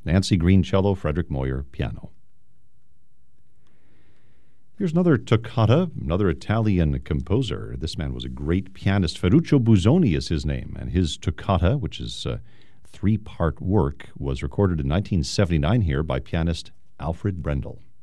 Nancy Green, cello, Frederick Moyer, piano. Here's another toccata, another Italian composer. This man was a great pianist. Ferruccio Busoni is his name, and his toccata, which is a three-part work, was recorded in 1979 here by pianist Alfred Brendel.